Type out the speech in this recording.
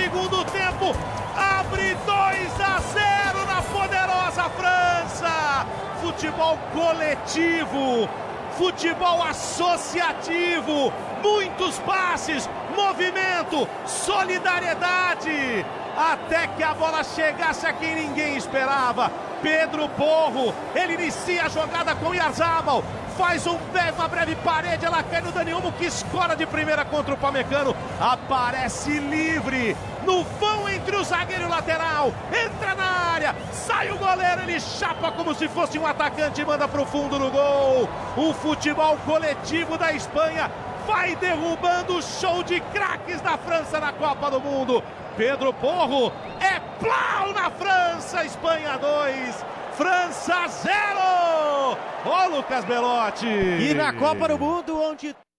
segundo tempo, abre 2-0 na poderosa França. Futebol coletivo, futebol associativo, muitos passes, movimento, solidariedade, até que a bola chegasse a quem ninguém esperava. Pedro Porro, ele inicia a jogada com Oyarzabal, faz uma breve parede, ela cai no Dani Olmo, que escora de primeira contra o Pamecano, aparece livre, no vão entre o zagueiro e o lateral, entra na área, sai o goleiro, ele chapa como se fosse um atacante e manda pro fundo do gol. O futebol coletivo da Espanha vai derrubando o show de craques da França na Copa do Mundo. Pedro Porro é plau na França, Espanha 2, França 0. Ó, Lucas Belotti. E na Copa do Mundo, onde